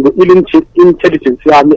intelligence yami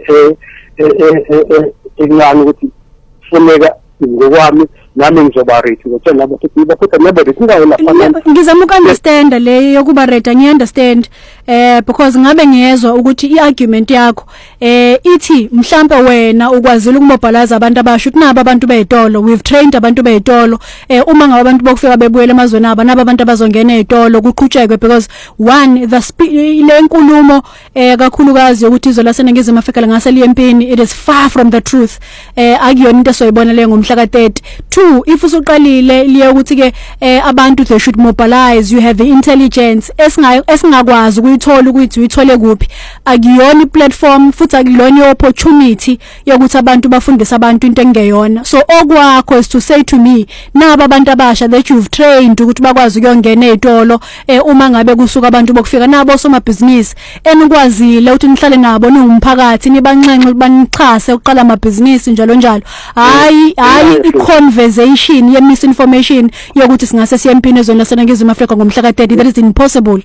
encane ukuthi funeka ngokwami nami ngizoba ready ngotshela labo ukuthi bafutha never kungayo lapha. Ngizama ukunderstand le yokuba ready, ngiunderstand because ngabe ngiyezwa ukuthi iargument yakho ithi mhlambe wena ukwazile ukumobilize abantu abasha ukuthi nabo abantu bezitolo, we've trained abantu bezitolo, uma ngabe abantu bokufika bebuyele emazweni aba nabo abantu abazongena ezitolo kuqhutshekwe because one le nkulumo kakhulukazi ukuthi izola seningizimu Afrika ngase liyempini, it is far from the truth. Akuyona into soyibona le ngomhla ka-30. Two, if usuqalile liye ukuthi ke abantu they should mobilize, you have the intelligence esingakwazi ukuyithola ukuthi uyithole kuphi. Akuyona iplatform futhi akulona opportunity yokuthi abantu bafundise abantu into engeyona. So okwakho is to say to me nabo abantu abasha that you've trained ukuthi bakwazi ukuyongena ezitolo uma ngabe kusuka abantu bokufika nabo somabhizinisi enikwazile ukuthi nihlale nabo niwumphakathi nibanxenxe banichase uqala amabhizinisi njalo njalo. Hayi conversation ye misinformation yokuthi singase siyempini ezweni laseNingizimu Afrika ngomhla ka-30. That is impossible.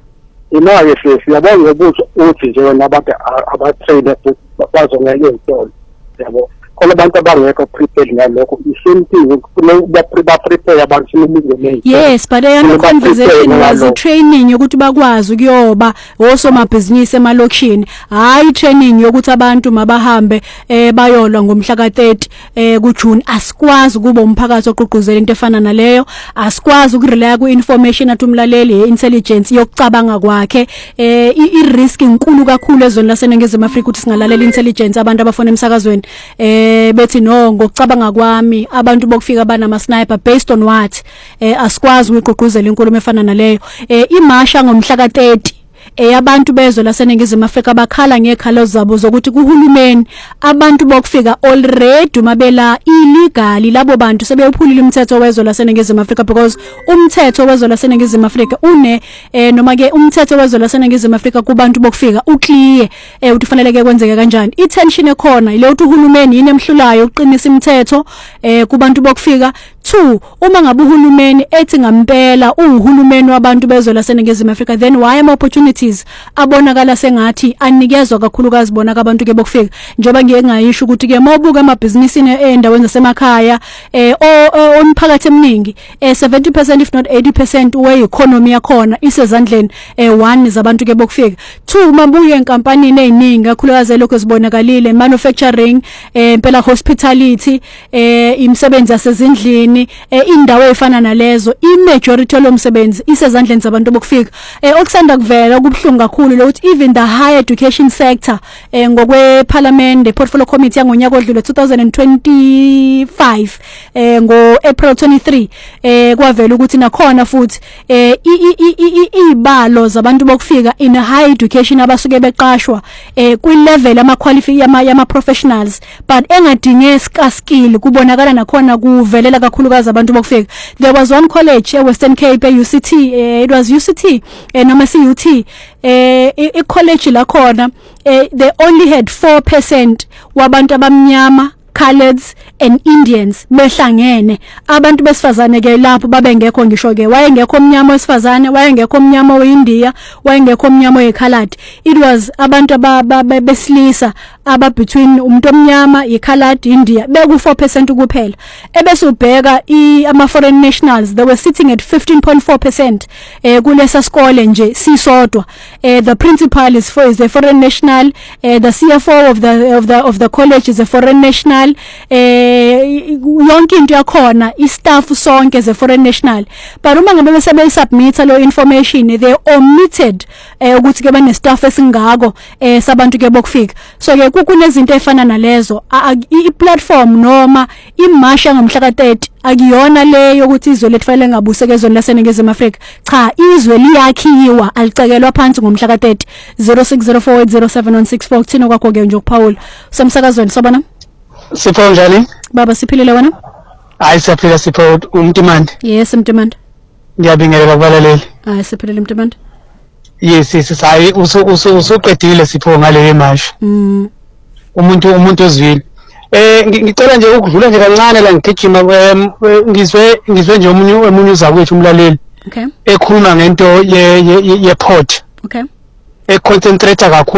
Imali siyabonga ukuthi nje wena abantu abatrainer bazongena ezitolo yabo khona abantu abangekho prepared ngalokho isimpi ba prepare abantu similingene. Yes, but eyona conversation was training yokuthi bakwazi ukuyoba osomabhizinisi emalokishini, hayi training yokuthi abantu mabahambe bayolwa ngomhla ka-30 kuJune. Asikwazi kuba umphakathi oqhuquzela into efana naleyo, asikwazi ukurelaya ku-information athi umlaleli intelligence yokucabanga kwakhe. I-risk inkulu kakhulu ezweni laseNingizimu Afrika ukuthi singalalela intelligence abantu abafona emsakazweni bethi no ngokucabanga kwami abantu bokufika banama sniper based on what. Asikwazi ukuqhuquzela inkulumo efana naleyo. Imasha ngomhla ka-30 abantu bezwe laseNingizimu Afrika bakhala ngekhalo zabo zokuthi kuhulumeni abantu bokufika already mabela illegal labo bantu sebephulile umthetho wezwe laseNingizimu Afrika because umthetho wezwe laseNingizimu Afrika noma ke umthetho wezwe laseNingizimu Afrika kubantu bokufika uclear ukuthi faneleke kwenzeke kanjani. Intention ekhona ile ukuthi uhulumeni yini emhlulayo uqinisa imithetho kubantu bokufika. Two, uma ngabe uhulumeni ethi ngampela uhulumeni wabantu bezwe laseNingizimu Afrika, then why am opportunities abonakala sengathi anikezwa kakhulukazi bona abantu ke bokufika. Njoba ngeke ngayisho ukuthi ke mabuka amabhizinisi endaweni zasemakhaya omphakathi eminingi 70% if not 80% we economy yakhona isezandleni one zabantu ke bokufika. Two, mabuye enkampanini eziningi kakhulukazi lokho esibonakalile manufacturing, impela hospitality, imisebenzi yasezindlini, indawo efana nalezo imajority lomsebenzi isezandleni zabantu bokufika. Okusanda kuvela kubhlungu kakhulu lokuthi even the higher education sector ngokwe parliament the portfolio committee yangonyaka odlule 2025 ngo April 23 kwavela ukuthi nakhona futhi izibalo zabantu bokufika in a high education abasuke beqashwa kwi level yama professionals but engadinge skill kubonakala nakhona kuvelela kakhulukazi abantu bokufika. There was one college Western Cape UCT, it was UCT noma CUT, I college la khona they only had 4% wabantu abamnyama, coloreds and Indians behlangene. Abantu besifazane ke lapho babengekho ngisho ke wayengekho omnyama wesifazane, wayengekho omnyama weIndia, wayengekho omnyama weColored. It was abantu besilisa aba between umuntu omnyama, iColored, India beku 4% kuphela. Ebese ubheka ama foreign nationals, they were sitting at 15.4% kulesa skole nje sisodwa. The principal is a foreign national, the CFO of the college is a foreign national, yonke into yakhona istaff sonke ze foreign national. But uma ngabe bese submit lo information they omitted ukuthi ke bane staff esingako sabantu ke bokufika. So ke kunezinto efana nalezo i-platform noma imasha ngomhla ka-30 akuyona le yokuthi izwe lethufanele ngabusekezweni laseNingizimu Afrika. Cha, izwe liyakhiwa alicekelwa phansi ngomhla ka-30. 0604807164 kuthina kwakho ke nje ukuphawula semsakazweni sobana. Sipho njani? Baba siphilile wena? Hayi siyaphila Sipho, umtimandi. Yes umtimandi. Ngiyabingelela kubalaleli. Hayi siphilile umtimandi. Yes hayi usuqedile Sipho ngale emasha. Umuntu ozwile. Ngicela nje ukudlula nje kancane la ngigijima ngizwe nje omunye uzakwethu umlaleli. Okay. Ekhuluma ngento ye port. Okay. Econcentrate kakhulu